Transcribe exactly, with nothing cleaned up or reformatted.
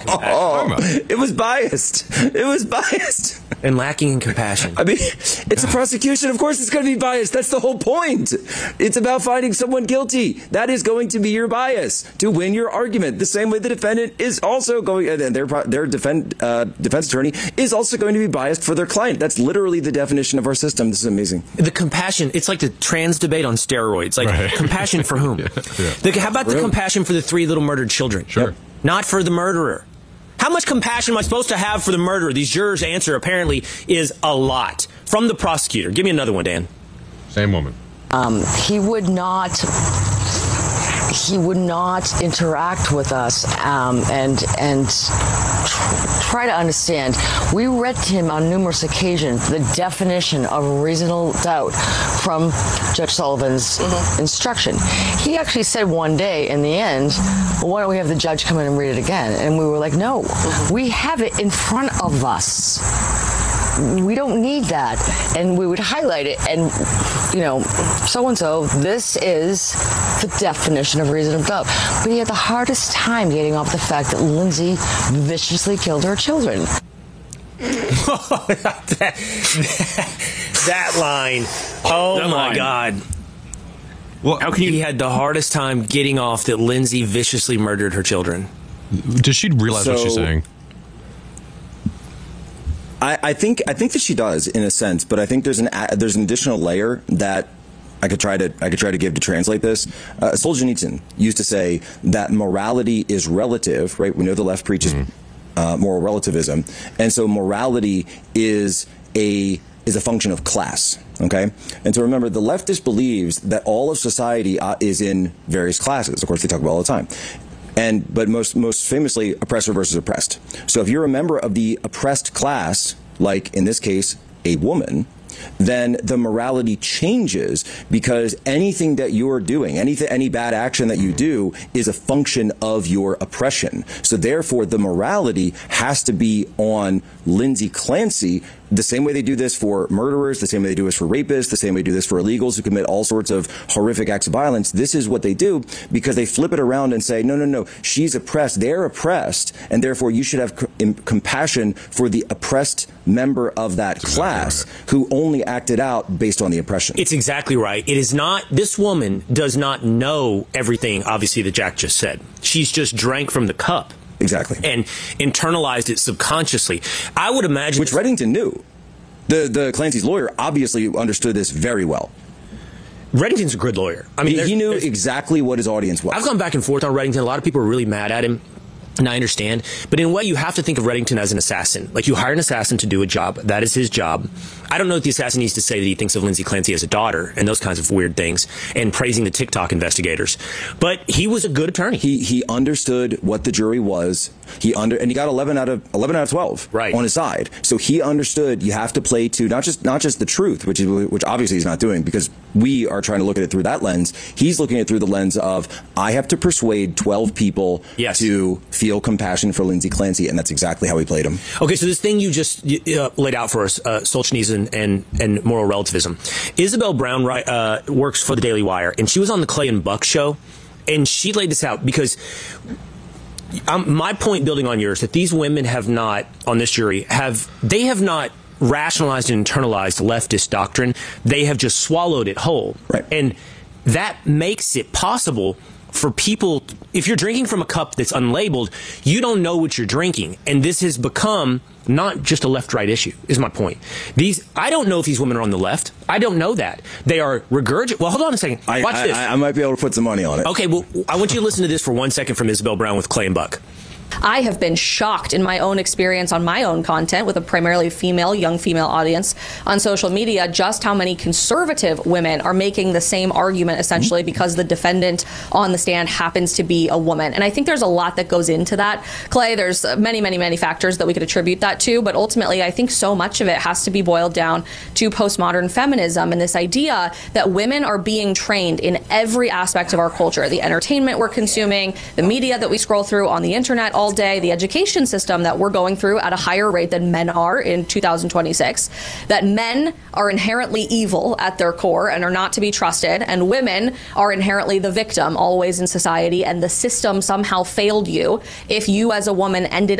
Oh, it was biased. It was biased. And lacking in compassion. I mean, it's a prosecution. Of course it's going to be biased. That's the whole point. It's about finding someone guilty. That is going to be your bias to win your argument. The same way the defendant is also going, and their, their defend, uh, defense attorney is also going to be biased for their client. That's literally the definition of our system. This is amazing. The compassion, it's like the trans debate on steroids. Like, right. Compassion for whom? yeah, yeah. The, how about the really? compassion for the three little murdered children? Sure. Yep. Not for the murderer. How much compassion am I supposed to have for the murderer? These jurors' answer apparently is a lot. From the prosecutor. Give me another one, Dan. Same woman. Um, he would not... He would not interact with us um, and and try to understand. We read to him on numerous occasions the definition of reasonable doubt from Judge Sullivan's mm-hmm. instruction. He actually said one day in the end, well, why don't we have the judge come in and read it again? And we were like, no, mm-hmm. we have it in front of us. We don't need that. And we would highlight it and, you know, so-and-so, this is the definition of reasonable doubt. But he had the hardest time getting off the fact that Lindsay viciously killed her children. that, that, that line. Oh, that my line. God. Well, how can you? He had the hardest time getting off that Lindsay viciously murdered her children. Does she realize so, what she's saying? I, I think I think that she does in a sense, but I think there's an there's an additional layer that I could try to I could try to give to translate this. Uh, Solzhenitsyn used to say that morality is relative, right? We know the left preaches mm. uh, moral relativism, and so morality is a is a function of class. Okay, and so remember, the leftist believes that all of society uh, is in various classes. Of course, they talk about it all the time. And but most most famously, oppressor versus oppressed. So if you're a member of the oppressed class, like in this case, a woman, then the morality changes because anything that you're doing, anything, any bad action that you do is a function of your oppression. So therefore, the morality has to be on Lindsay Clancy, the same way they do this for murderers, the same way they do this for rapists, the same way they do this for illegals who commit all sorts of horrific acts of violence. This is what they do because they flip it around and say, no, no, no, she's oppressed, they're oppressed, and therefore you should have c compassion for the oppressed member of that That's class exactly right. who only acted out based on the oppression. It's exactly right. It is not, this woman does not know everything, obviously, that Jack just said. She's just drank from the cup. Exactly. And internalized it subconsciously. I would imagine... Which Reddington knew. The, the Clancy's lawyer obviously understood this very well. Reddington's a good lawyer. I mean, he, he knew exactly what his audience was. I've gone back and forth on Reddington. A lot of people are really mad at him. And I understand. But in a way, you have to think of Reddington as an assassin. Like, you hire an assassin to do a job. That is his job. I don't know if the assassin needs to say that he thinks of Lindsay Clancy as a daughter and those kinds of weird things and praising the TikTok investigators. But he was a good attorney. He he understood what the jury was. He under and he got eleven out of eleven out of twelve right. on his side. So he understood you have to play to not just not just the truth, which is which obviously he's not doing because we are trying to look at it through that lens. He's looking at it through the lens of I have to persuade twelve people yes. to feel compassion for Lindsay Clancy, and that's exactly how he played him. Okay, so this thing you just uh, laid out for us, uh, Solzhenitsyn and and moral relativism. Isabel Brown uh, works for the Daily Wire, and she was on the Clay and Buck show, and she laid this out because um, my point, building on yours, that these women have not on this jury have they have not rationalized and internalized leftist doctrine. They have just swallowed it whole, right. And that makes it possible for people, if you're drinking from a cup that's unlabeled, you don't know what you're drinking. And this has become not just a left-right issue, is my point. These, I don't know if these women are on the left. I don't know that. They are regurgitating. Well, hold on a second. I, Watch I, this. I, I might be able to put some money on it. Okay, well, I want you to listen to this for one second from Isabel Brown with Clay and Buck. I have been shocked in my own experience on my own content with a primarily female, young female audience on social media, just how many conservative women are making the same argument essentially because the defendant on the stand happens to be a woman. And I think there's a lot that goes into that. Clay, there's many, many, many factors that we could attribute that to, but ultimately I think so much of it has to be boiled down to postmodern feminism and this idea that women are being trained in every aspect of our culture, the entertainment we're consuming, the media that we scroll through on the internet all day, the education system that we're going through at a higher rate than men are in two thousand twenty-six, that men are inherently evil at their core and are not to be trusted, and women are inherently the victim always in society, and the system somehow failed you if you as a woman ended